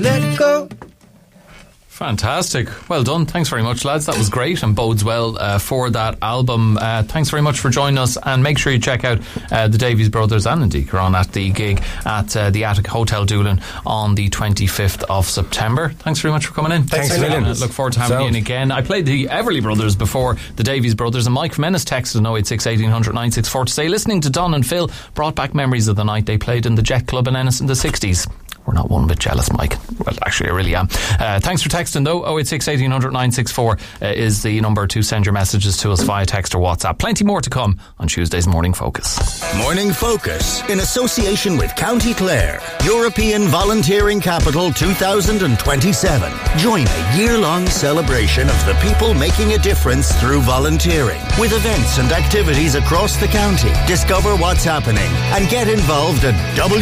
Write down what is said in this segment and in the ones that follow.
let go. Fantastic. Well done. Thanks very much, lads. That was great and bodes well for that album. Thanks very much for joining us, and make sure you check out the Davies Brothers and Indeed are on at the gig at the Attic Hotel Doolin on the 25th of September. Thanks very much for coming in. Thanks a million. Look forward to having you in again. I played the Everly Brothers before the Davies Brothers, and Mike from Ennis texted on 086 1800 964 to say, listening to Don and Phil brought back memories of the night they played in the Jet Club in Ennis in the 60s. We're not one bit jealous, Mike. Well, actually, I really am. Thanks for texting, though. 086 1800 964 is the number to send your messages to us via text or WhatsApp. Plenty more to come on Tuesday's Morning Focus. Morning Focus, in association with County Clare, European Volunteering Capital 2027. Join a year-long celebration of the people making a difference through volunteering, with events and activities across the county. Discover what's happening and get involved at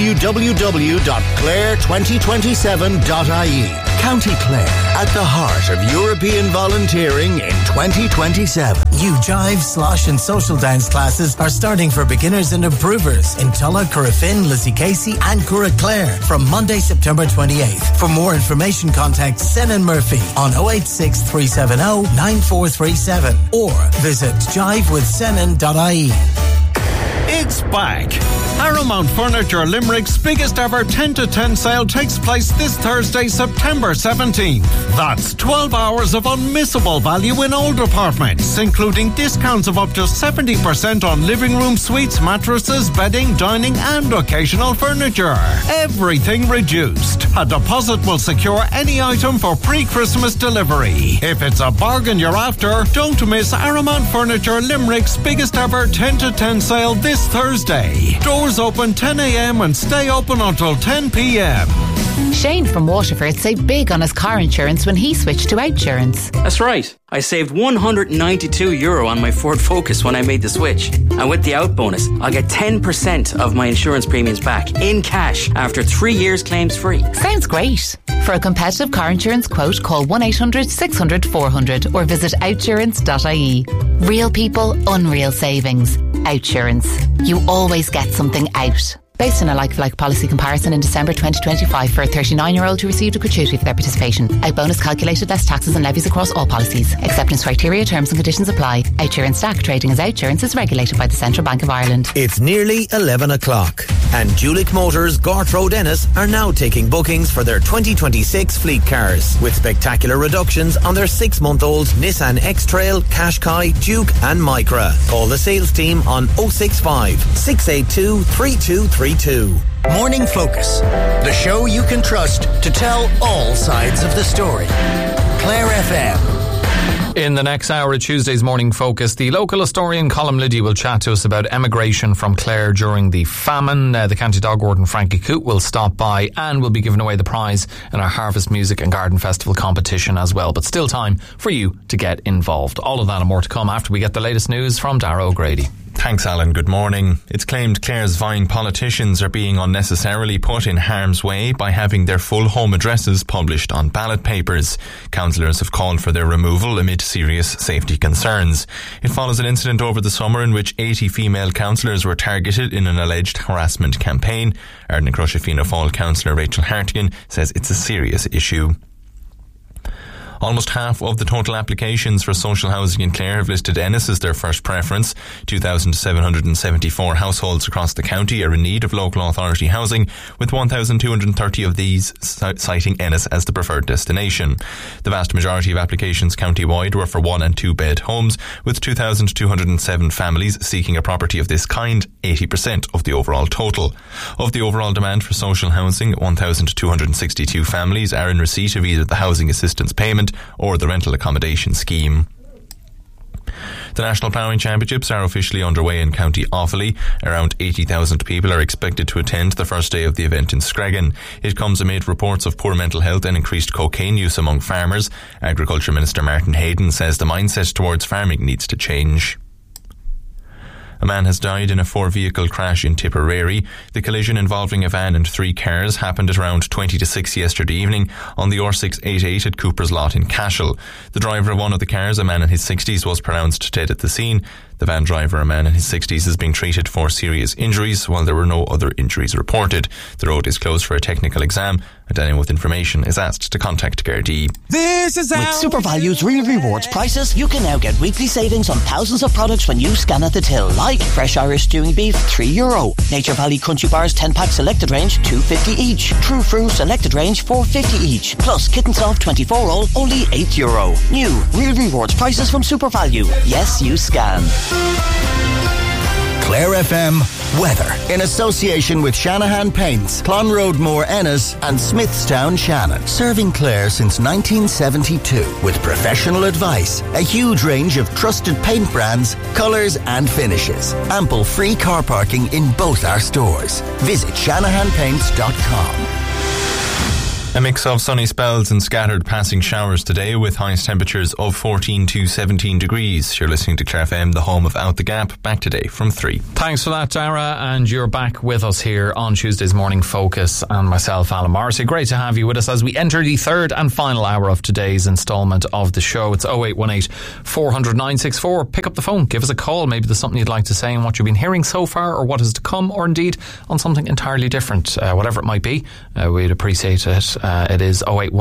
www.clare2027.ie. County Clare, at the heart of European volunteering in 2027. New Jive, Slosh and Social Dance classes are starting for beginners and improvers in Tulla, Currafin, Lizzie Casey and Curraclare from Monday, September 28th. For more information, contact Senan Murphy on 086 370 9437 or visit jivewithsenan.ie. It's back. Paramount Furniture Limerick's biggest ever 10 to 10 sale takes place this Thursday, September 17th. That's 12 hours of unmissable value in all departments, including discounts of up to 70% on living room suites, mattresses, bedding, dining and occasional furniture. Everything reduced. A deposit will secure any item for pre-Christmas delivery. If it's a bargain you're after, don't miss Paramount Furniture Limerick's biggest ever 10 to 10 sale this Thursday. Doors open 10 a.m. and stay open until 10 p.m. Shane from Waterford saved big on his car insurance when he switched to Outsurance. That's right. I saved €192 on my Ford Focus when I made the switch. And with the out bonus, I'll get 10% of my insurance premiums back in cash after 3 years claims free. Sounds great. For a competitive car insurance quote, call 1-800-600-400 or visit outsurance.ie. Real people, unreal savings. Outsurance. You always get something out. Based on a like-for-like policy comparison in December 2025 for a 39-year-old who received a gratuity for their participation. Out bonus calculated less taxes and levies across all policies. Acceptance criteria, terms and conditions apply. Outsurance Stack trading as Outsurance is regulated by the Central Bank of Ireland. It's nearly 11 o'clock and Julick Motors, Gort Road, Ennis are now taking bookings for their 2026 fleet cars with spectacular reductions on their 6-month-old Nissan X-Trail, Qashqai, Duke and Micra. Call the sales team on 065 682 3232. Morning Focus, the show you can trust to tell all sides of the story. Clare FM. In the next hour of Tuesday's Morning Focus, the local historian Colm Liddy will chat to us about emigration from Clare during the famine. The County Dog Warden Frankie Coote will stop by and will be giving away the prize in our Harvest Music and Garden Festival competition as well. But still time for you to get involved. All of that and more to come after we get the latest news from Darragh O'Grady. Thanks, Alan. Good morning. It's claimed Clare's Vine politicians are being unnecessarily put in harm's way by having their full home addresses published on ballot papers. Councillors have called for their removal amid serious safety concerns. It follows an incident over the summer in which 80 female councillors were targeted in an alleged harassment campaign. Ardnacrusha Fianna Fáil councillor Rachel Hartigan says it's a serious issue. Almost half of the total applications for social housing in Clare have listed Ennis as their first preference. 2,774 households across the county are in need of local authority housing, with 1,230 of these citing Ennis as the preferred destination. The vast majority of applications county-wide were for 1- and 2-bed homes, with 2,207 families seeking a property of this kind, 80% of the overall total. Of the overall demand for social housing, 1,262 families are in receipt of either the housing assistance payment or the rental accommodation scheme. The National Ploughing Championships are officially underway in County Offaly. Around 80,000 people are expected to attend the first day of the event in Screggan. It comes amid reports of poor mental health and increased cocaine use among farmers. Agriculture Minister Martin Hayden says the mindset towards farming needs to change. A man has died in a 4-vehicle crash in Tipperary. The collision involving a van and 3 cars happened at around 20 to 6 yesterday evening on the R688 at Cooper's Lot in Cashel. The driver of one of the cars, a man in his 60s, was pronounced dead at the scene. The van driver, a man in his 60s, is being treated for serious injuries, while there were no other injuries reported. The road is closed for a technical exam, and anyone with information is asked to contact Gardaí. This is with SuperValue's Real Rewards prices, you can now get weekly savings on thousands of products when you scan at the till, like fresh Irish stewing beef, €3. Nature Valley Crunchy Bars 10-pack selected range, $2.50 each. True Fruit selected range, $4.50 each. Plus Kitten Soft 24-roll, only €8. New Real Rewards prices from SuperValue. Yes, you scan. Clare FM weather in association with Shanahan Paints, Clonroadmore Ennis and Smithstown Shannon. Serving Clare since 1972 with professional advice, a huge range of trusted paint brands, colours and finishes. Ample free car parking in both our stores. Visit shanahanpaints.com. A mix of sunny spells and scattered passing showers today, with highest temperatures of 14 to 17 degrees. You're listening to Clare FM, the home of Out the Gap, back today from 3. Thanks for that, Dara, and you're back with us here on Tuesday's Morning Focus, and myself, Alan Morrissey. Great to have you with us as we enter the third and final hour of today's instalment of the show. It's 0818 400 964. Pick up the phone, give us a call. Maybe there's something you'd like to say on what you've been hearing so far, or what is to come, or indeed on something entirely different, whatever it might be. We'd appreciate it. It is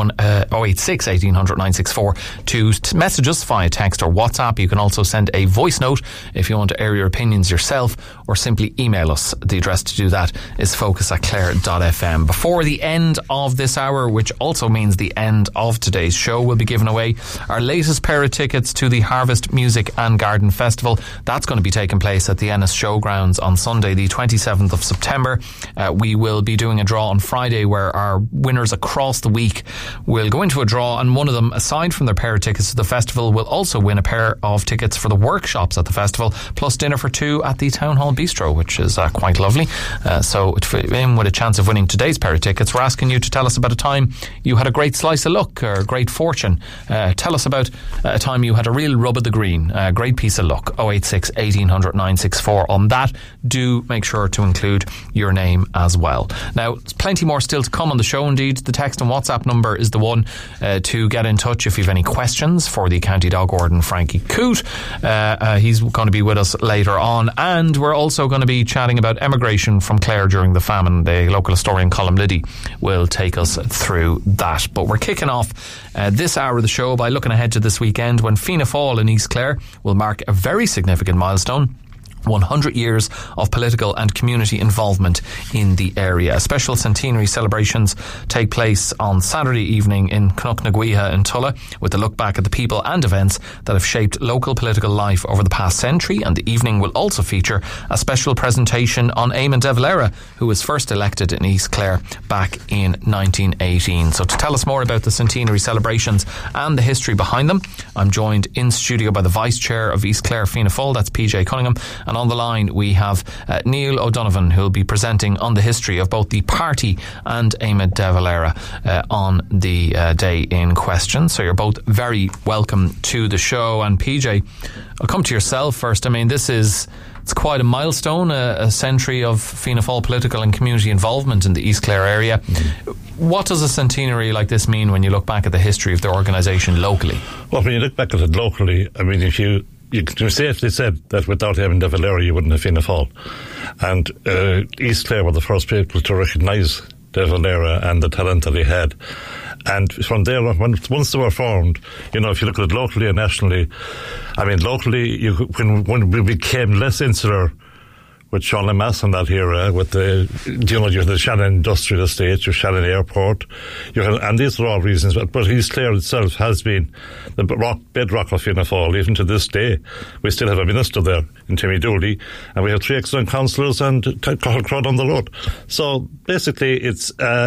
086 1800 964 to message us via text or WhatsApp. You can also send a voice note if you want to air your opinions yourself, or simply email us. The address to do that is focus@clare.fm. Before the end of this hour, which also means the end of today's show, we'll be giving away our latest pair of tickets to the Harvest Music and Garden Festival. That's going to be taking place at the Ennis Showgrounds on Sunday, the 27th of September. We will be doing a draw on Friday where our winners across the week will go into a draw, and one of them, aside from their pair of tickets to the festival, will also win a pair of tickets for the workshops at the festival, plus dinner for two at the Town Hall Bistro, which is quite lovely. So for him, with a chance of winning today's pair of tickets, we're asking you to tell us about a time you had a great slice of luck or great fortune. Tell us about a time you had a real rub of the green, a great piece of luck. 086 1800 964. On that, do make sure to include your name as well. Now, plenty more still to come on the show. Indeed, the text and WhatsApp number is the one to get in touch if you have any questions for the County Dog Warden, Frankie Coote. He's going to be with us later on, and we're also going to be chatting about emigration from Clare during the famine. The local historian Colm Liddy will take us through that. But we're kicking off this hour of the show by looking ahead to this weekend, when Fianna Fáil in East Clare will mark a very significant milestone: 100 years of political and community involvement in the area. Special centenary celebrations take place on Saturday evening in Cnougnaguiha in Tulla, with a look back at the people and events that have shaped local political life over the past century. And the evening will also feature a special presentation on Eamon de Valera, who was first elected in East Clare back in 1918. So to tell us more about the centenary celebrations and the history behind them, I'm joined in studio by the Vice Chair of East Clare Fianna Fáil, that's PJ Cunningham. And on the line we have Neil O'Donovan, who will be presenting on the history of both the party and Eamon de Valera on the day in question. So you're both very welcome to the show. And PJ, I'll come to yourself first. I mean, it's quite a milestone, a century of Fianna Fáil political and community involvement in the East Clare area. What does a centenary like this mean when you look back at the history of the organisation locally? Well, when you look back at it locally, I mean, you can safely say that without Eamon de Valera you wouldn't have Fianna Fáil. And East Clare were the first people to recognise de Valera and the talent that he had. And from there, once they were formed, you know, if you look at it locally and nationally, I mean, locally, when we became less insular with Sean Lemass in that era, with you have the Shannon Industrial Estate, your Shannon Airport, and these are all reasons. But East Clare itself has been the bedrock of Fianna Fáil. Even to this day, we still have a minister there in Timmy Dooley, and we have 3 excellent councillors and Cathal Crowd on the road. So basically, it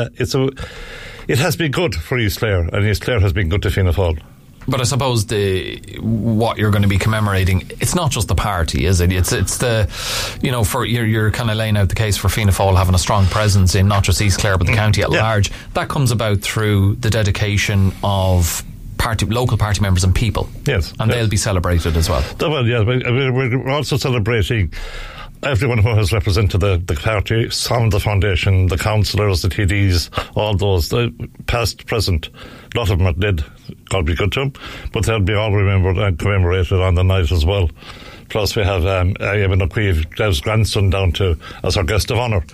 has been good for East Clare, and East Clare has been good to Fianna Fáil. But I suppose what you're going to be commemorating, it's not just the party, is it? It's the, you know, for you're kind of laying out the case for Fianna Fáil having a strong presence in not just East Clare but the county at large. That comes about through the dedication of local party members and people. Yes. And they'll be celebrated as well. Well, yeah, we're also celebrating everyone who has represented the party, some of the foundation, the councillors, the TDs, all those, past, present. A lot of them are dead, God be good to them, but they'll be all remembered and commemorated on the night as well. Plus we have Eamon O'Keefe, Deb's grandson, down to as our guest of honour.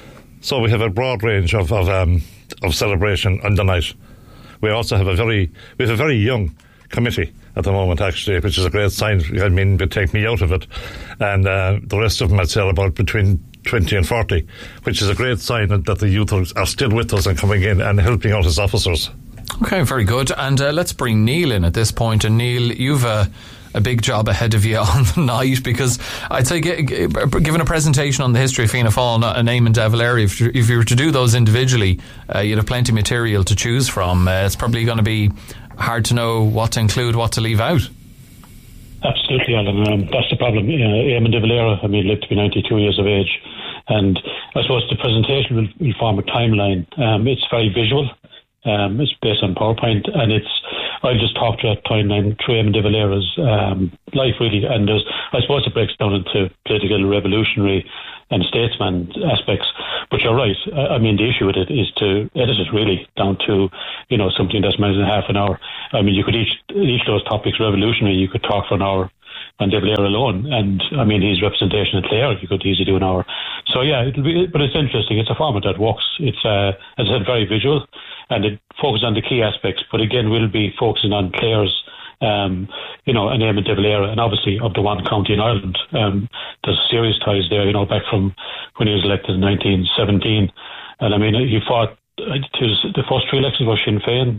So we have a broad range of celebration on the night. We also have a very young committee at the moment, actually, which is a great sign. I mean, they take me out of it, and the rest of them, I'd say, are about between 20 and 40, which is a great sign that the youth are still with us and coming in and helping out as officers. Okay, very good. And let's bring Neil in at this point. And Neil, you've a big job ahead of you on the night, because I'd say given a presentation on the history of Fianna Fáil and Eamon de Valera, if you were to do those individually, you'd have plenty of material to choose from. It's probably going to be hard to know what to include, what to leave out. Absolutely, Alan. That's the problem. Eamon de Valera, lived to be 92 years of age, and I suppose the presentation will form a timeline. It's very visual. It's based on PowerPoint, and I'll just talk to that timeline through Eamon de Valera's life, really. And I suppose it breaks down into political, revolutionary and statesman aspects. But you're right. The issue with it is to edit it really down to, something that's more than half an hour. You could each of those topics, revolutionary, you could talk for an hour on de Valera alone. And, his representation at Clare, you could easily do an hour. So, yeah, but it's interesting. It's a format that works. It's, as I said, very visual, and it focuses on the key aspects. But again, we'll be focusing on Clare's, and Eamon de Valera, and obviously of the one county in Ireland. There's serious ties there, back from when he was elected in 1917. And he fought, the first three elections were Sinn Féin,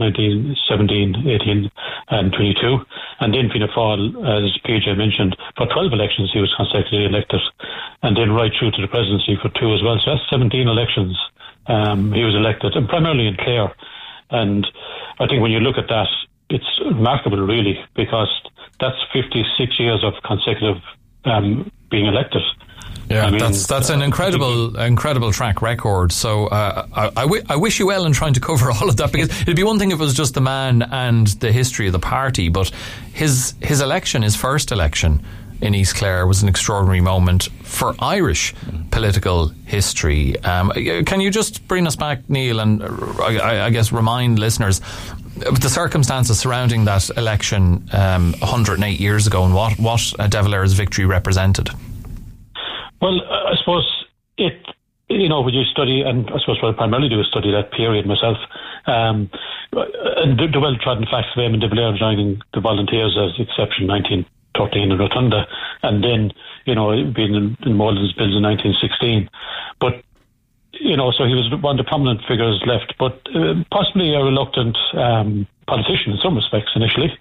1917, 18 and 22. And then Fianna Fáil, as PJ mentioned, for 12 elections he was consecutively elected. And then right through to the presidency for 2 as well. So that's 17 elections he was elected, and primarily in Clare. And I think when you look at that, it's remarkable, really, because that's 56 years of consecutive being elected. Yeah, that's an incredible track record. So I wish you well in trying to cover all of that, because it'd be one thing if it was just the man and the history of the party, but his election, his first election in East Clare, was an extraordinary moment for Irish political history. Can you just bring us back, Neil, and I guess remind listeners the circumstances surrounding that election 108 years ago, and what de Valera's victory represented? Well, I suppose when you study, and I suppose what I primarily do is study that period myself, and the well-trodden facts of Eamon de Valera joining the Volunteers as exception 1913 in Rotunda, and then, being in Malden's Bills in 1916. But, so he was one of the prominent figures left, but possibly a reluctant politician in some respects initially.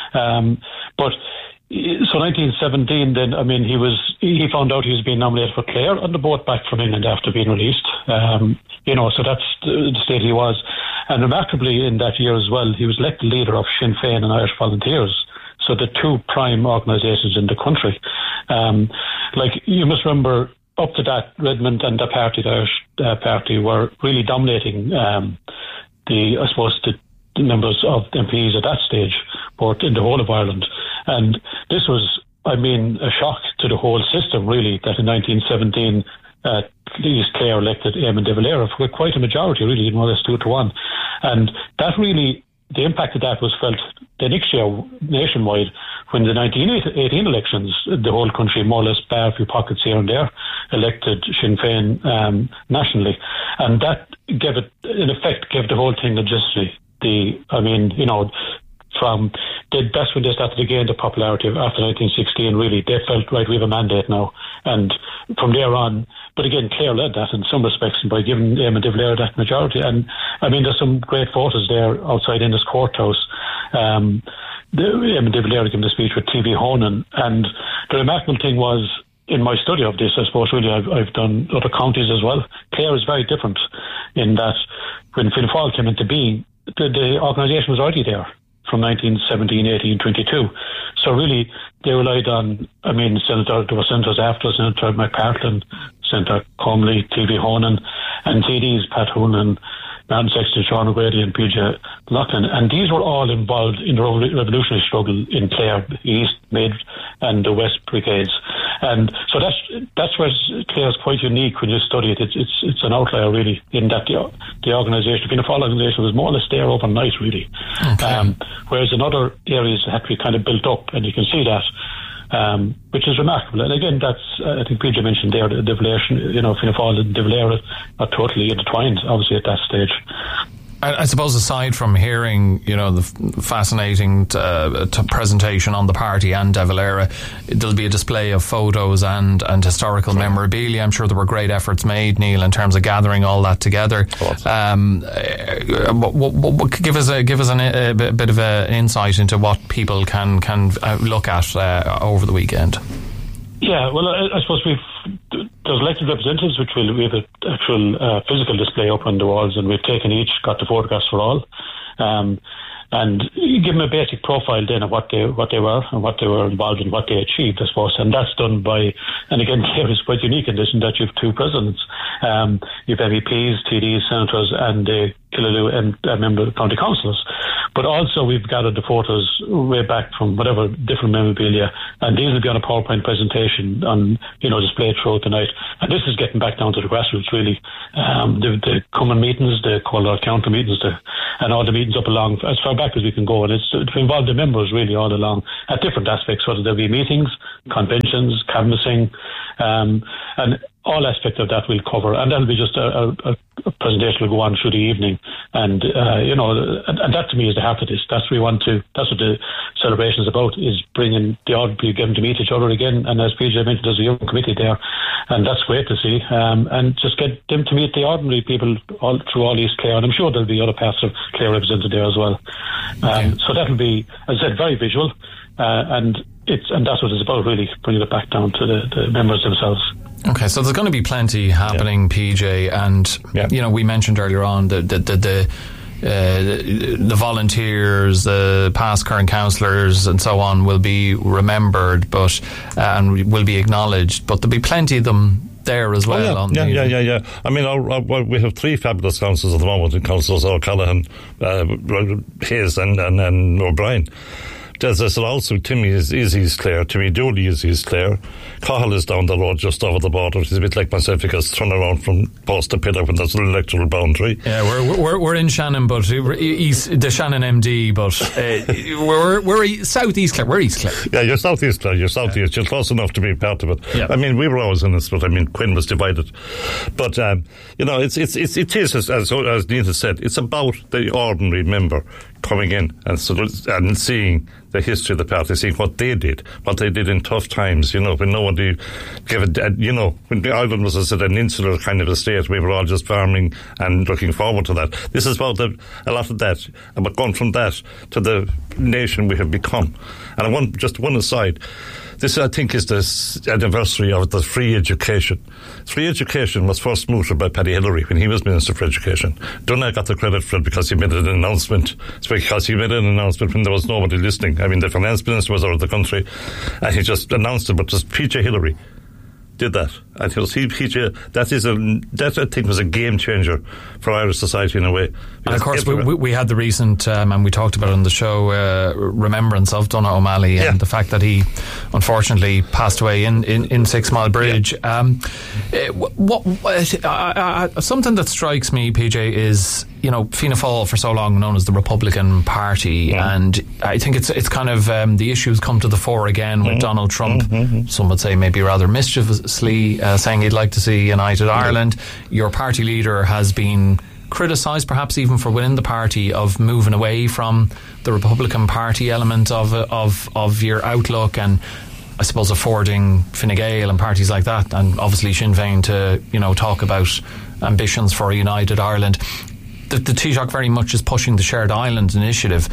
So 1917, then, he found out he was being nominated for Clare on the boat back from England after being released. So that's the state he was. And remarkably, in that year as well, he was elected leader of Sinn Féin and Irish Volunteers. So the two prime organisations in the country. You must remember, up to that, Redmond and the party, the Irish party, were really dominating the numbers of MPs at that stage, both in the whole of Ireland. And this was, a shock to the whole system, really, that in 1917, East Clare elected Eamon de Valera for quite a majority, really, more or less 2-1. And that really, the impact of that was felt the next year nationwide when the 1918 elections, the whole country, more or less, bar a few pockets here and there, elected Sinn Féin nationally. And that gave the whole thing legitimacy. That's when they started to gain the popularity after 1916, really. They felt, right, we have a mandate now. And from there on, but again, Clare led that in some respects by giving Eamon de Valera that majority. And there's some great photos there outside Innes Courthouse. Eamon de Valera giving the speech with T.V. Honan. And the remarkable thing was, in my study of this, I suppose, really, I've done other counties as well. Clare is very different in that when Fianna Fáil came into being, the organisation was already there from 1917, 18, 22. So really, they relied on, there were senators after, Senator McPartlin, Senator Comley, T.V. Honan, and TDs, Pat Hoonan, Martin Sexton, Sean O'Grady and PJ Loughlin. And these were all involved in the revolutionary struggle in Clare, East, Mid and the West Brigades. And so that's where Clare is quite unique when you study it. It's an outlier, really, in that the organisation, the Fianna Fáil organisation, was more or less there overnight, really. Okay. Whereas in other areas it had to be kind of built up, and you can see that. which is remarkable. And again, that's, I think PJ mentioned there, the De Valera, Fianna Fáil and De Valera are totally intertwined, obviously, at that stage. I suppose aside from hearing, the fascinating presentation on the party and De Valera, there'll be a display of photos and historical memorabilia. I'm sure there were great efforts made, Neil, in terms of gathering all that together. Give us a bit of an insight into what people can look at over the weekend. Yeah, well, I suppose there's elected representatives, which we have an actual physical display up on the walls, and we've taken each, got the photographs for all, and give them a basic profile then of what they were and what they were involved in, what they achieved, I suppose. And that's done by, and again, Clare is quite unique in this, in that you have two presidents. You have MEPs, TDs, senators, and Killaloe and member of county councils. But also we've gathered the photos way back from whatever different memorabilia, and these will be on a PowerPoint presentation on, displayed throughout the night. And this is getting back down to the grassroots, really. The common meetings, the Call County meetings, and all the meetings up along, as far back as we can go. And it's to involve the members really all along at different aspects, whether there be meetings, conventions, canvassing, and all aspects of that we'll cover. And that'll be just a presentation will go on through the evening. And, and that to me is the heart of this. That's what the celebration is about, is bringing the ordinary, get them to meet each other again. And as PJ mentioned, there's a young committee there, and that's great to see. And just get them to meet the ordinary people through all East Clare. And I'm sure there'll be other parts of Clare represented there as well. So that'll be, as I said, very visual. And that's what it's about, really, bringing it back down to the members themselves. Okay, so there's going to be plenty happening, PJ, and we mentioned earlier on the volunteers, the past current councillors, and so on will be remembered, but and will be acknowledged. But there'll be plenty of them there as well. Yeah. I mean, we have three fabulous councillors at the moment, in councillors O'Callaghan, Hayes, and O'Brien. There's also Timmy is East Clare, Timmy Dooley is East Clare, Cahill is down the road just over the border. He's a bit like myself, because turn around from post to pillar when there's an electoral boundary. Yeah, we're in Shannon, but the Shannon MD, but we're South East Clare. We're East Clare. Yeah, you're South East Clare. You're South East. You're close enough to be part of it. Yeah. I mean, we were always in this, but I mean, Quinn was divided. But it is as Neil said, it's about the ordinary member coming in and seeing the history of the party, seeing what they did in tough times, when nobody gave when the Ireland was, as I said, an insular kind of a state, we were all just farming and looking forward to that. This is about a lot of that, about going from that to the nation we have become. And just one aside, this, I think, is the anniversary of the free education. Free education was first mooted by Paddy Hillary when he was Minister for Education. Donagh got the credit for it because he made an announcement. It's because he made an announcement when there was nobody listening. I mean, the Finance Minister was out of the country, and he just announced it, but just PJ Hillary did that. And that I think was a game changer for Irish society in a way. And of course, we had the recent, and we talked about it on the show, remembrance of Donagh O'Malley and the fact that he unfortunately passed away in 6 Mile Bridge. Something that strikes me, PJ, is Fianna Fáil for so long known as the Republican Party, and I think it's kind of the issues come to the fore again with Donald Trump. Some would say maybe rather mischievously saying he'd like to see United Ireland. Your party leader has been criticised, perhaps even for within the party, of moving away from the Republican Party element of your outlook, and I suppose affording Fine Gael and parties like that, and obviously Sinn Féin to talk about ambitions for a United Ireland. The Taoiseach very much is pushing the Shared Island initiative.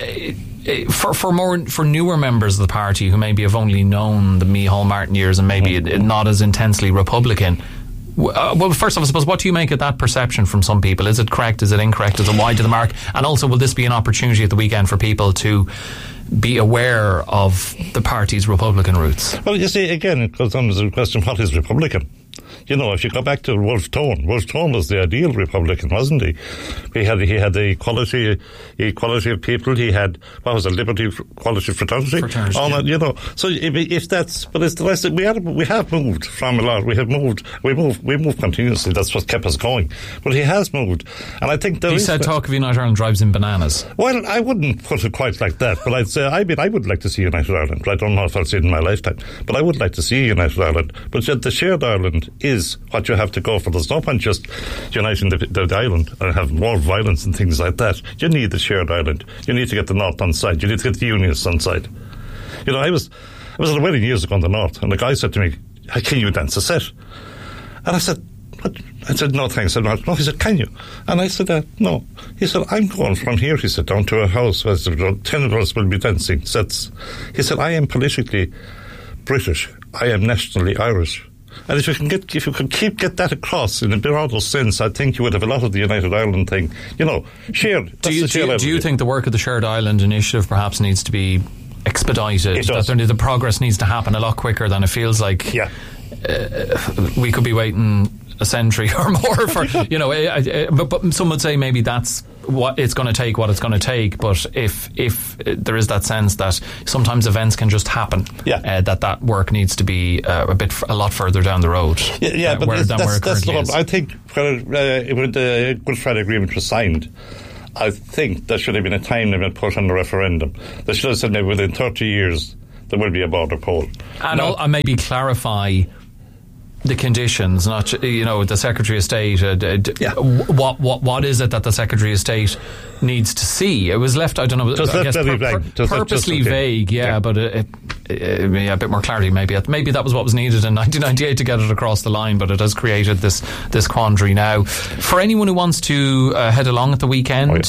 For newer members of the party who maybe have only known the Micheál Martin years and maybe not as intensely Republican. Well, first of all, I suppose, what do you make of that perception from some people? Is it correct? Is it incorrect? Is it wide to the mark? And also, will this be an opportunity at the weekend for people to be aware of the party's Republican roots? Well, you see, again, it goes on to the question, what is Republican? You know, if you go back to Wolfe Tone was the ideal Republican, wasn't he? He had the equality of people. He had, what was it, liberty, equality, fraternity? All that, you know. So if that's, but it's the rest. We have moved from a lot. We move continuously. That's what kept us going. But he has moved, and I think he said talk of United Ireland drives him bananas. Well, I wouldn't put it quite like that, but I'd say I would like to see United Ireland. I don't know if I'll see it in my lifetime, but I would like to see United Ireland. But the shared Ireland is what you have to go for. There's no point just uniting the island and have more violence and things like that. You need the shared island. You need to get the North on side. You need to get the Unionists on side. You know, I was at a wedding years ago in the North, and the guy said to me, "Can you dance a set?" And I said, "What?" I said, "No, thanks." I said, "No." He said, "Can you?" And I said, "No." He said, "I'm going from here," he said, "down to a house where 10 of us will be dancing sets." He said, "I am politically British. I am nationally Irish." And if you could get that across in a broader sense, I think you would have a lot of the United Ireland thing, you know, shared. Do you think the work of the Shared Island Initiative perhaps needs to be expedited? That the progress needs to happen a lot quicker than it feels like? Yeah. We could be waiting a century or more for, you know, but some would say maybe that's what it's going to take, but if there is that sense that sometimes events can just happen, that work needs to be a lot further down the road. But that's the I think when the Good Friday Agreement was signed, I think there should have been a time limit put on the referendum. They should have said maybe within 30 years there will be a border poll. And I'll maybe clarify the conditions, not, you know, the Secretary of State. What is it that the Secretary of State needs to see? It was left, I don't know, I guess purposely vague. But a bit more clarity maybe. Maybe that was what was needed in 1998 to get it across the line, but it has created this quandary now. For anyone who wants to head along at the weekend,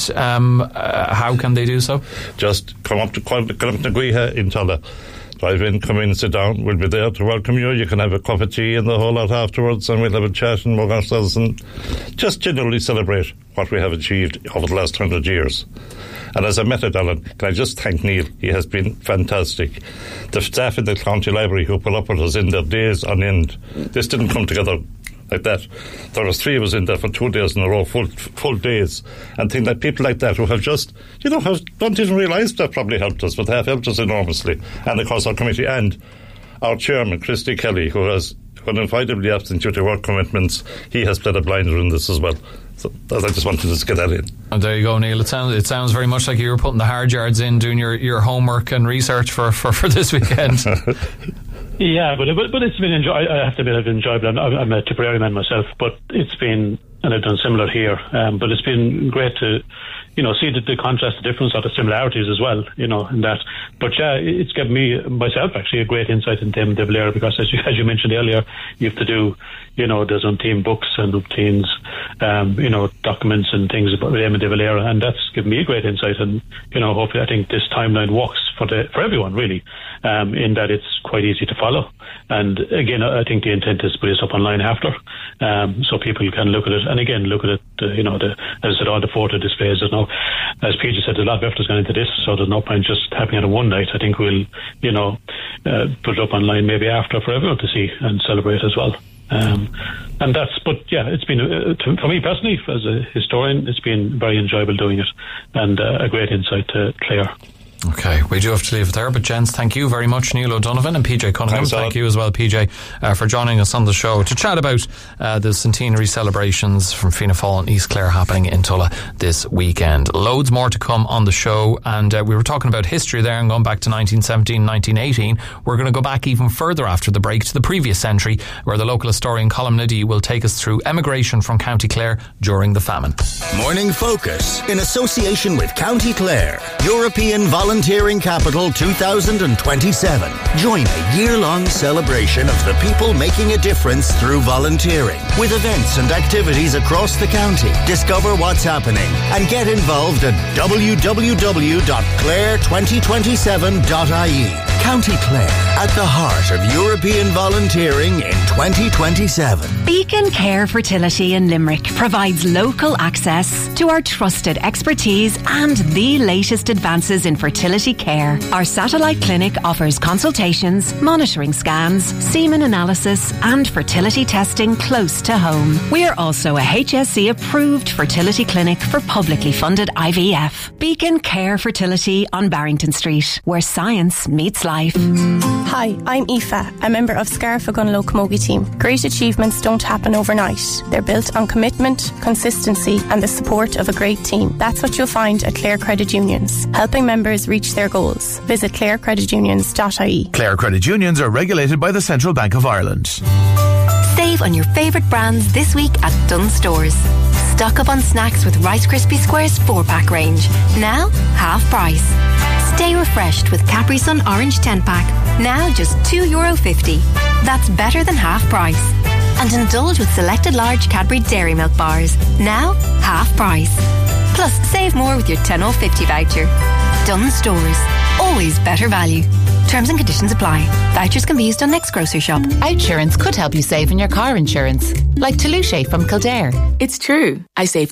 how can they do so? Just come up to Guiha in Tulla. Drive in, come in, sit down. We'll be there to welcome you. You can have a cup of tea and the whole lot afterwards, and we'll have a chat and mug ourselves and just generally celebrate what we have achieved over the last 100 years. And as I met at Alan, can I just thank Neil? He has been fantastic. The staff in the County Library who put up with us in their days on end. This didn't come together like that. There was 3 of us in there for 2 days in a row, full days, and things like people like that who have just, you know, don't even realise that probably helped us, but they have helped us enormously. And of course our committee and our chairman, Christy Kelly, who has uninvitably absent due to work commitments, he has played a blinder in this as well. So I just wanted to get that in. And there you go, Neil. It sounds very much like you were putting the hard yards in, doing your homework and research for this weekend. Yeah, but it's been I have to admit I've enjoyed it. I'm a Tipperary man myself, but it's been, and I've done similar here, but it's been great to, you know, see the contrast, the difference, or the similarities as well, you know, in that. But yeah, it's given me, myself, actually, a great insight into Éamonn de Valera, because as you mentioned earlier, you have to do, you know, there's umpteen books and umpteen, you know, documents and things about Éamonn de Valera, and that's given me a great insight. And, you know, hopefully I think this timeline works for everyone, really, in that it's quite easy to follow. And again, I think the intent is to put this up online after, so people can look at it, and again, look at it, you know, as I said, all the photo displays. There's no, as PJ said, a lot of effort has gone into this, so there's no point just having it on one night. I think we'll, you know, put it up online maybe after for everyone to see and celebrate as well. And that's, but yeah, it's been, for me personally, as a historian, it's been very enjoyable doing it, and a great insight to Clare. Okay, we do have to leave it there, but gents, thank you very much, Neil O'Donovan and PJ Cunningham. Thank you as well, PJ, for joining us on the show to chat about the centenary celebrations from Fianna Fáil and East Clare happening in Tulla this weekend. Loads more to come on the show, and we were talking about history there and going back to 1917, 1918. We're going to go back even further after the break to the previous century, where the local historian Colm Nadie will take us through emigration from County Clare during the famine. Morning Focus, in association with County Clare, European Volunteering Capital 2027. Join a year-long celebration of the people making a difference through volunteering, with events and activities across the county. Discover what's happening and get involved at www.clare2027.ie. County Clare, at the heart of European volunteering in 2027. Beacon Care Fertility in Limerick provides local access to our trusted expertise and the latest advances in fertility care. Our satellite clinic offers consultations, monitoring scans, semen analysis and fertility testing close to home. We are also a HSC approved fertility clinic for publicly funded IVF. Beacon Care Fertility on Barrington Street, where science meets life. Hi, I'm Aoife, a member of Scarfagun Locomogi team. Great achievements don't happen overnight. They're built on commitment, consistency and the support of a great team. That's what you'll find at Clare Credit Unions, helping members reach their goals. Visit clarecreditunions.ie. Clare Credit Unions are regulated by the Central Bank of Ireland. Save on your favourite brands this week at Dunnes Stores. Stock up on snacks with Rice Krispie Squares 4-pack range. Now, half price. Stay refreshed with Capri Sun Orange 10-pack. Now just €2.50. That's better than half price. And indulge with selected large Cadbury Dairy Milk bars. Now, half price. Plus, save more with your 10.50 voucher. Dunnes Stores. Always better value. Terms and conditions apply. Vouchers can be used on next grocery shop. Outsurance could help you save on your car insurance. Like Toulouse from Kildare. It's true. I saved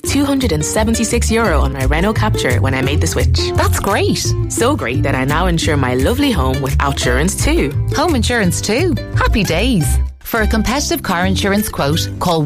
€276 on my Renault Capture when I made the switch. That's great. So great that I now insure my lovely home with Outsurance too. Home insurance too. Happy days. For a competitive car insurance quote, call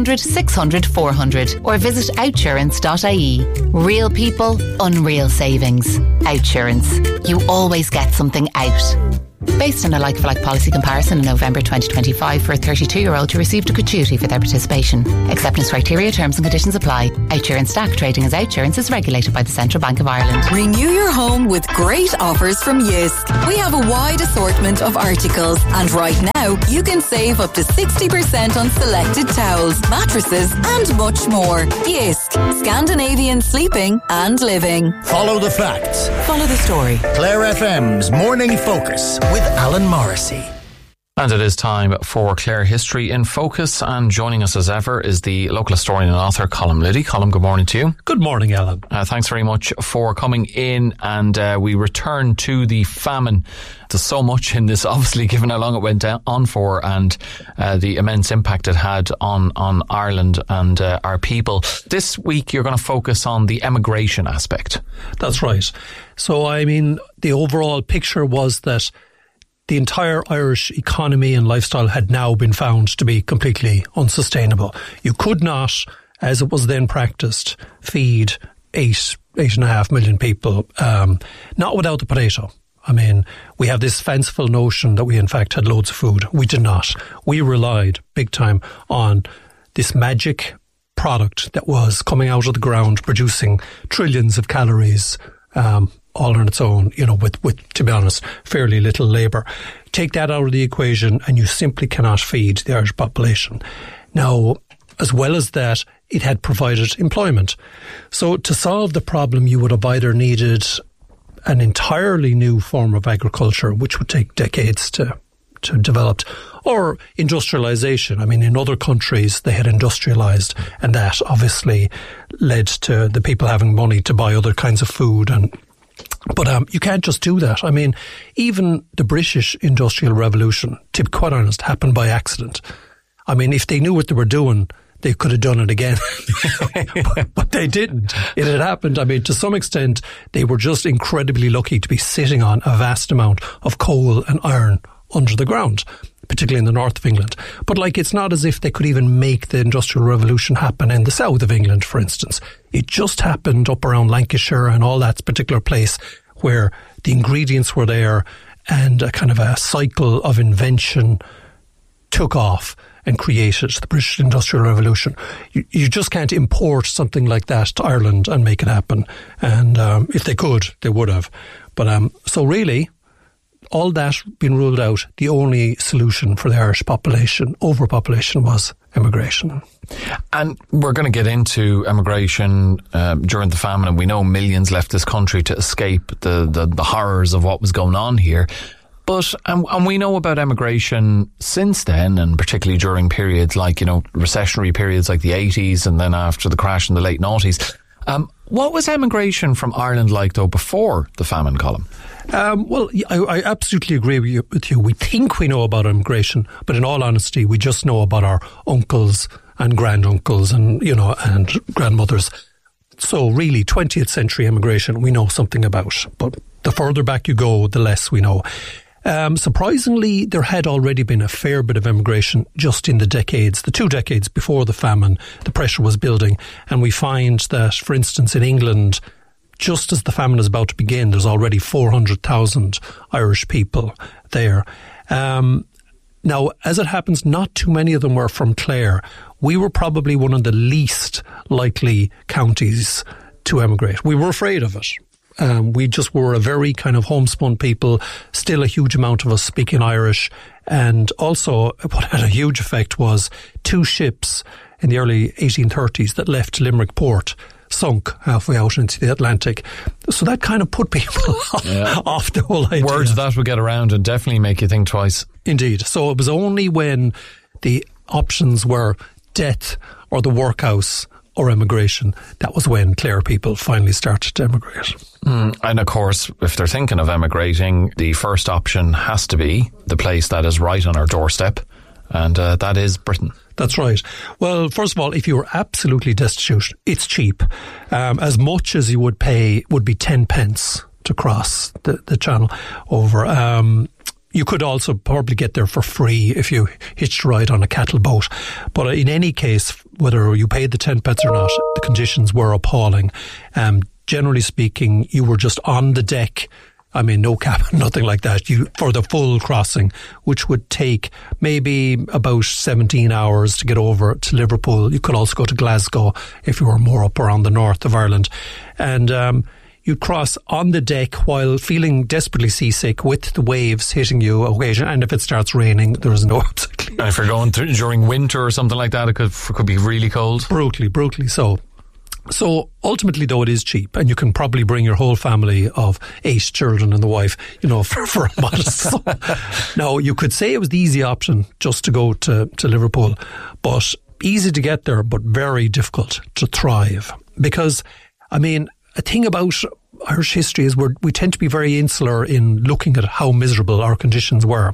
1-800-600-400 or visit outsurance.ie. Real people, unreal savings. Outsurance. You always get something out. Based on a like-for-like policy comparison in November 2025 for a 32-year-old who received a gratuity for their participation. Acceptance criteria, terms and conditions apply. Outsurance Stack trading as Outsurance is regulated by the Central Bank of Ireland. Renew your home with great offers from Jysk. We have a wide assortment of articles and right now you can save up to 60% on selected towels, mattresses and much more. Jysk. Scandinavian sleeping and living. Follow the facts. Follow the story. Clare FM's Morning Focus with Alan Morrissey. And it is time for Clare History in Focus, and joining us as ever is the local historian and author Colm Liddy. Colm, good morning to you. Good morning, Alan. Thanks very much for coming in, and we return to the famine. There's so much in this, obviously, given how long it went on for and the immense impact it had on Ireland and our people. This week you're going to focus on the emigration aspect. That's right. So, I mean, the overall picture was that the entire Irish economy and lifestyle had now been found to be completely unsustainable. You could not, as it was then practiced, feed 8.5 million people, not without the potato. I mean, we have this fanciful notion that we in fact had loads of food. We did not. We relied big time on this magic product that was coming out of the ground, producing trillions of calories, all on its own, you know, with, to be honest, fairly little labour. Take that out of the equation and you simply cannot feed the Irish population. Now, as well as that, it had provided employment. So to solve the problem, you would have either needed an entirely new form of agriculture, which would take decades to develop, or industrialisation. I mean, in other countries, they had industrialised, and that obviously led to the people having money to buy other kinds of food But you can't just do that. I mean, even the British Industrial Revolution, to be quite honest, happened by accident. I mean, if they knew what they were doing, they could have done it again. but they didn't. It had happened. I mean, to some extent, they were just incredibly lucky to be sitting on a vast amount of coal and iron under the ground, particularly in the north of England. But it's not as if they could even make the Industrial Revolution happen in the south of England, for instance. It just happened up around Lancashire and all that particular place where the ingredients were there and a kind of a cycle of invention took off and created the British Industrial Revolution. You just can't import something like that to Ireland and make it happen. And if they could, they would have. But so really, all that being ruled out, the only solution for the Irish population, overpopulation, was emigration. And we're going to get into emigration during the famine, and we know millions left this country to escape the horrors of what was going on here. But, and we know about emigration since then, and particularly during periods like, recessionary periods like the 80s and then after the crash in the late noughties. What was emigration from Ireland like, though, before the famine, Colm? Well, I absolutely agree with you. We think we know about immigration, but in all honesty, we just know about our uncles and granduncles and, and grandmothers. So really, 20th century immigration, we know something about. But the further back you go, the less we know. Surprisingly, there had already been a fair bit of immigration just in the 2 decades before the famine. The pressure was building. And we find that, for instance, in England, just as the famine is about to begin, there's already 400,000 Irish people there. Now, as it happens, not too many of them were from Clare. We were probably one of the least likely counties to emigrate. We were afraid of it. We just were a very kind of homespun people, still a huge amount of us speaking Irish. And also what had a huge effect was 2 ships in the early 1830s that left Limerick port sunk halfway out into the Atlantic. So that kind of put people off the whole idea. Words that would get around and definitely make you think twice. Indeed. So it was only when the options were death or the workhouse or emigration, that was when Clare people finally started to emigrate. And of course, if they're thinking of emigrating, the first option has to be the place that is right on our doorstep, and that is Britain. That's right. Well, first of all, if you were absolutely destitute, it's cheap. As much as you would pay would be 10 pence to cross the channel over. You could also probably get there for free if you hitched a ride on a cattle boat. But in any case, whether you paid the 10 pence or not, the conditions were appalling. Generally speaking, you were just on the deck. I mean, no cabin, nothing like that, for the full crossing, which would take maybe about 17 hours to get over to Liverpool. You could also go to Glasgow if you were more up around the north of Ireland. And you'd cross on the deck while feeling desperately seasick with the waves hitting you occasionally. And if it starts raining, there is no absolutely. And if you're going through during winter or something like that, it could be really cold. Brutally so. So ultimately, though, it is cheap, and you can probably bring your whole family of 8 children and the wife, for a modest sum. Now, you could say it was the easy option just to go to Liverpool, but easy to get there, but very difficult to thrive. Because, I mean, a thing about Irish history is we tend to be very insular in looking at how miserable our conditions were.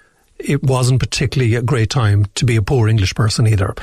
It wasn't particularly a great time to be a poor English person either.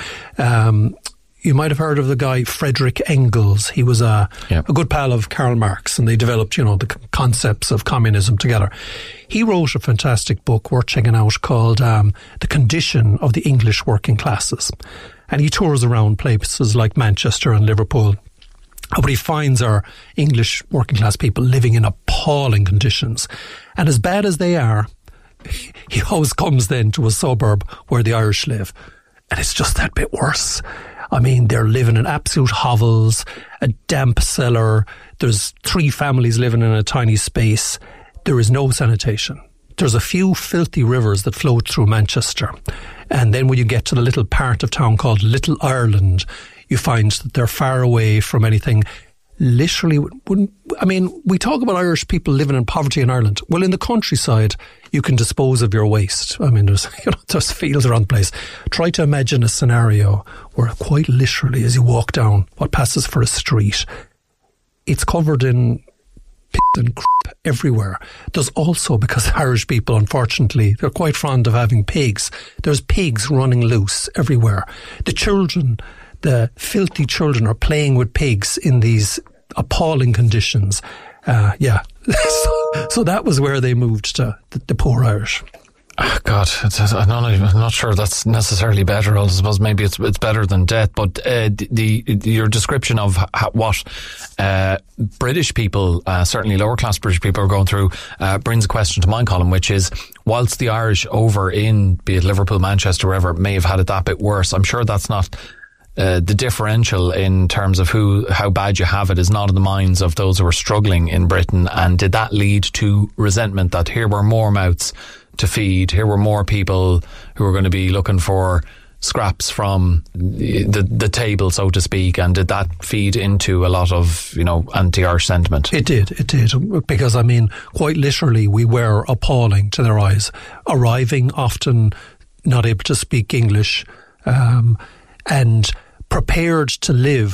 You might have heard of the guy Frederick Engels. He was a good pal of Karl Marx, and they developed, the concepts of communism together. He wrote a fantastic book worth checking out called The Condition of the English Working Classes. And he tours around places like Manchester and Liverpool. But he finds our English working class people living in appalling conditions. And as bad as they are, he always comes then to a suburb where the Irish live. And it's just that bit worse. I mean, they're living in absolute hovels, a damp cellar. There's 3 families living in a tiny space. There is no sanitation. There's a few filthy rivers that flow through Manchester. And then when you get to the little part of town called Little Ireland, you find that they're far away from anything. Literally, we talk about Irish people living in poverty in Ireland. Well, in the countryside, you can dispose of your waste. I mean, there's fields around the place. Try to imagine a scenario where quite literally, as you walk down what passes for a street, it's covered in piss and crap everywhere. There's also, because Irish people, unfortunately, they're quite fond of having pigs. There's pigs running loose everywhere. The filthy children are playing with pigs in these appalling conditions. So that was where they moved to, the poor Irish. Oh God, I'm not sure that's necessarily better. I suppose maybe it's better than death. But your description of what British people, certainly lower class British people, are going through, brings a question to my column, which is, whilst the Irish over in, be it Liverpool, Manchester, wherever, may have had it that bit worse, I'm sure that's not. The differential in terms of how bad you have it is not in the minds of those who are struggling in Britain. And did that lead to resentment that here were more mouths to feed, here were more people who were going to be looking for scraps from the table, so to speak, and did that feed into a lot of, anti-Irish sentiment? It did, because, quite literally, we were appalling to their eyes, arriving often not able to speak English, and prepared to live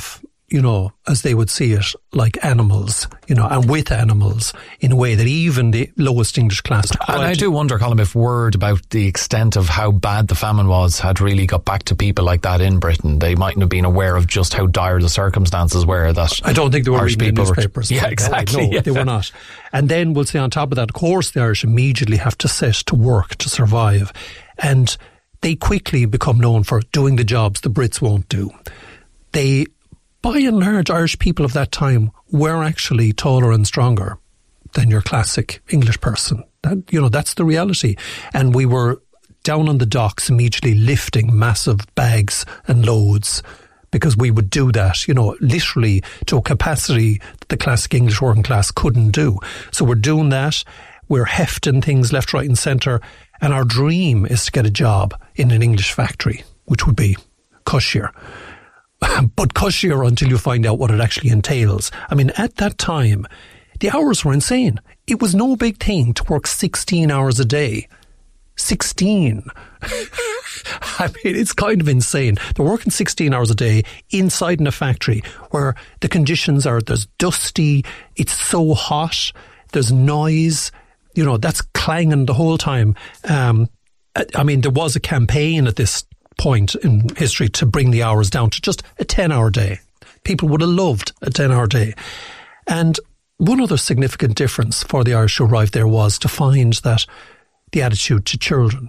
you know, as they would see it, like animals, you know, and with animals in a way that even the lowest English class. And I do wonder, Colin, if word about the extent of how bad the famine was had really got back to people like that in Britain, they mightn't have been aware of just how dire the circumstances were. That I don't think they were Irish reading people the newspapers. Yeah, exactly. No, they were not. And then we'll say on top of that, of course, the Irish immediately have to set to work to survive. And they quickly become known for doing the jobs the Brits won't do. They, by and large, Irish people of that time were actually taller and stronger than your classic English person. That, you know, that's the reality. And we were down on the docks immediately lifting massive bags and loads, because we would do that, you know, literally to a capacity that the classic English working class couldn't do. So we're doing that. We're hefting things left, right and centre. And our dream is to get a job in an English factory, which would be cushier. But cushier until you find out what it actually entails. I mean, at that time, the hours were insane. It was no big thing to work 16 hours a day. 16. I mean, it's kind of insane. They're working 16 hours a day inside in a factory where the conditions are, there's dusty, it's so hot, there's noise, you know, that's clanging the whole time. I mean, there was a campaign at this point in history to bring the hours down to just a 10-hour day. People would have loved a 10-hour day. And one other significant difference for the Irish who arrived there was to find that the attitude to children.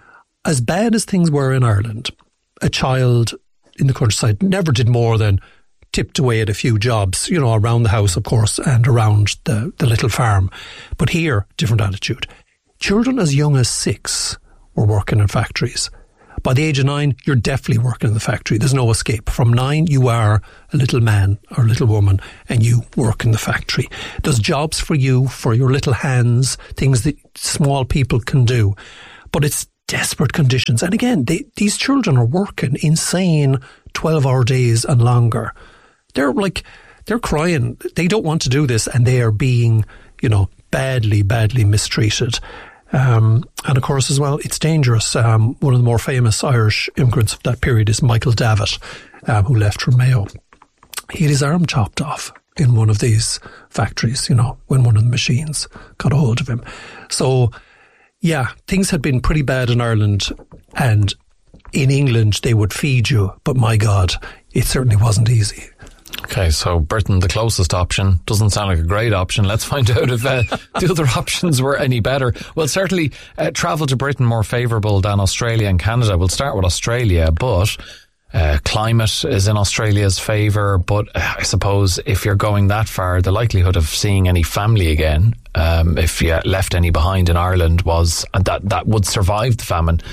As bad as things were in Ireland, a child in the countryside never did more than tipped away at a few jobs, you know, around the house, of course, and around the little farm. But here, different attitude. Children as young as 6 were working in factories. By the age of 9, you're definitely working in the factory. There's no escape. From 9, you are a little man or a little woman and you work in the factory. There's jobs for you, for your little hands, things that small people can do. But it's desperate conditions. And again, these children are working insane 12-hour days and longer. They're crying. They don't want to do this and they are being, you know, badly mistreated. And of course, as well, it's dangerous. One of the more famous Irish immigrants of that period is Michael Davitt, who left from Mayo. He had his arm chopped off in one of these factories, you know, when one of the machines got a hold of him. So, yeah, things had been pretty bad in Ireland, and in England they would feed you, but my God, it certainly wasn't easy. Okay, so Britain, the closest option, doesn't sound like a great option. Let's find out if the other options were any better. Well, certainly travel to Britain more favourable than Australia and Canada. We'll start with Australia, but climate is in Australia's favour. But I suppose if you're going that far, the likelihood of seeing any family again, if you left any behind in Ireland, was that would survive the famine,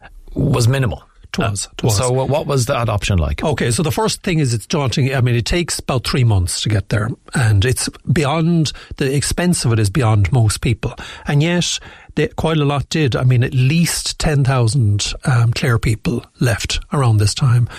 was minimal. It was. So what was that option like? Okay, so the first thing is it's daunting. I mean, it takes about 3 months to get there, and it's beyond, the expense of it is beyond most people. And yet, quite a lot did. I mean, at least 10,000 Clare people left around this time.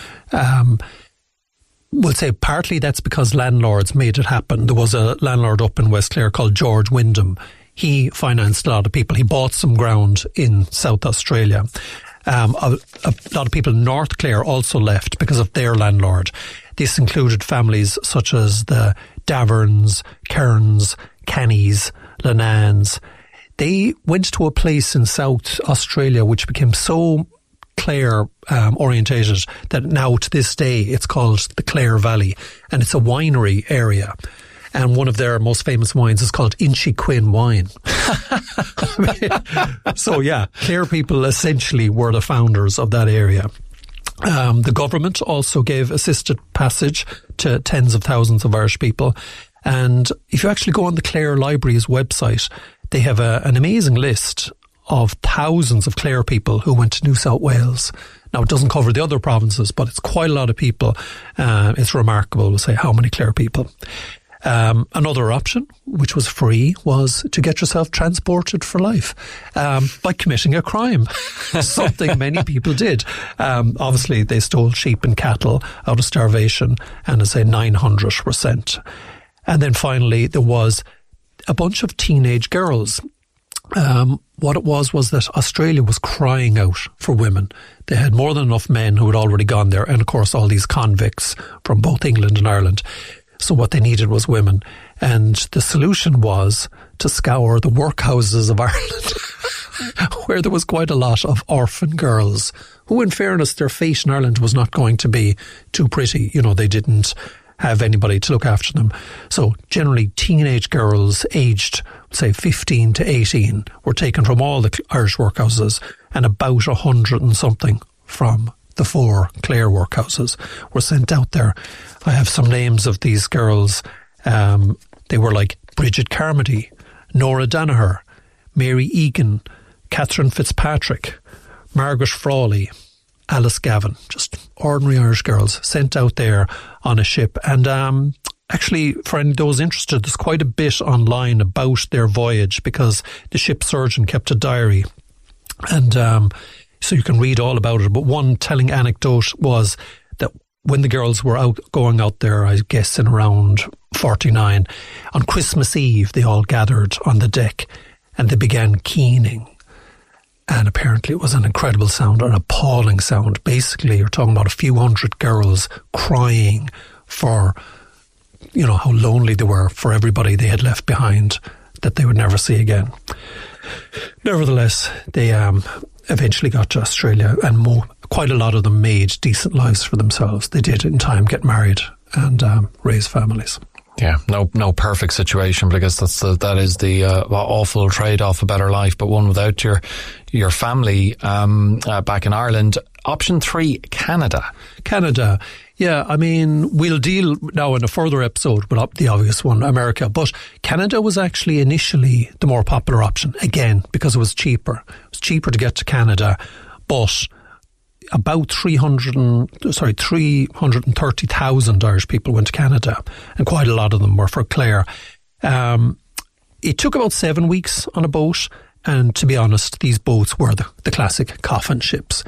We'll say partly that's because landlords made it happen. There was a landlord up in West Clare called George Wyndham. He financed a lot of people. He bought some ground in South Australia. A lot of people in North Clare also left because of their landlord. This included families such as the Daverns, Cairns, Cannys, Lenans. They went to a place in South Australia which became so Clare orientated that now to this day it's called the Clare Valley, and it's a winery area. And one of their most famous wines is called Inchiquin wine. So yeah, Clare people essentially were the founders of that area. The government also gave assisted passage to tens of thousands of Irish people. And if you actually go on the Clare Library's website, they have an amazing list of thousands of Clare people who went to New South Wales. Now, it doesn't cover the other provinces, but it's quite a lot of people. It's remarkable to say how many Clare people. Another option, which was free, was to get yourself transported for life by committing a crime. Something many people did. Obviously, they stole sheep and cattle out of starvation, and as I say, 900 were sent. And then finally, there was a bunch of teenage girls. What it was that Australia was crying out for women. They had more than enough men who had already gone there, and of course all these convicts from both England and Ireland. So what they needed was women. And the solution was to scour the workhouses of Ireland, where there was quite a lot of orphan girls, who in fairness, their fate in Ireland was not going to be too pretty. You know, they didn't have anybody to look after them. So generally teenage girls aged, say, 15 to 18 were taken from all the Irish workhouses, and about 100 and something from the 4 Clare workhouses were sent out there. I have some names of these girls. They were like Bridget Carmody, Nora Danaher, Mary Egan, Catherine Fitzpatrick, Margaret Frawley, Alice Gavin, just ordinary Irish girls sent out there on a ship. And actually, for any of those interested, there's quite a bit online about their voyage, because the ship surgeon kept a diary. And so you can read all about it. But one telling anecdote was that when the girls were going out there, I guess in around 49, on Christmas Eve, they all gathered on the deck and they began keening. And apparently it was an incredible sound, an appalling sound. Basically, you're talking about a few hundred girls crying for, you know, how lonely they were for everybody they had left behind that they would never see again. Nevertheless, they eventually got to Australia, and quite a lot of them made decent lives for themselves. They did in time get married and raise families. Yeah, no perfect situation, but I guess that is the awful trade-off, a better life, but one without your family back in Ireland. Option 3, Canada. Canada, yeah, I mean, we'll deal now in a further episode with the obvious one, America, but Canada was actually initially the more popular option, again, because it was cheaper. It was cheaper to get to Canada, but about 330,000 Irish people went to Canada, and quite a lot of them were for Clare. It took about 7 weeks on a boat, and to be honest, these boats were the classic coffin ships.